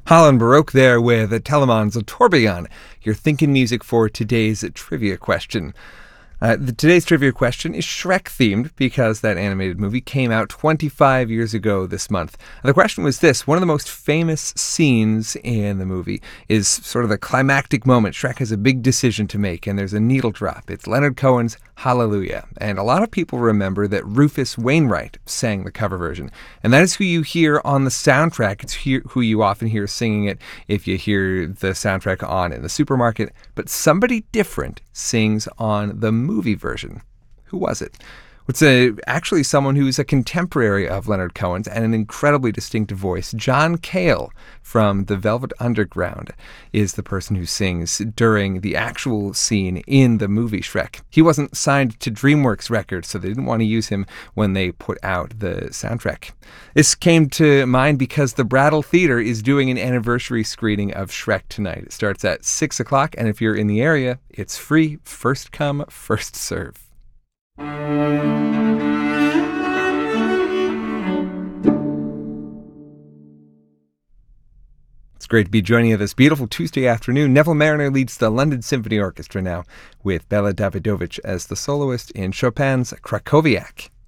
Holland Baroque there with Telemann's Tourbillon, your thinking music for today's trivia question. Today's trivia question is Shrek-themed because that animated movie came out 25 years ago this month. The question was this: one of the most famous scenes in the movie is sort of the climactic moment. Shrek has a big decision to make, and there's a needle drop. It's Leonard Cohen's Hallelujah. And a lot of people remember that Rufus Wainwright sang the cover version. And that is who you hear on the soundtrack. It's who you often hear singing it if you hear the soundtrack on in the supermarket. But somebody different sings on the movie version. Who was it? It's actually someone who's a contemporary of Leonard Cohen's and an incredibly distinctive voice. John Cale from the Velvet Underground is the person who sings during the actual scene in the movie Shrek. He wasn't signed to DreamWorks Records, so they didn't want to use him when they put out the soundtrack. This came to mind because the Brattle Theatre is doing an anniversary screening of Shrek tonight. It starts at 6 o'clock, and if you're in the area, it's free. First come, first serve. It's great to be joining you this beautiful Tuesday afternoon. Neville Mariner leads the London Symphony Orchestra now with Bela Davidovich as the soloist in Chopin's Krakowiak.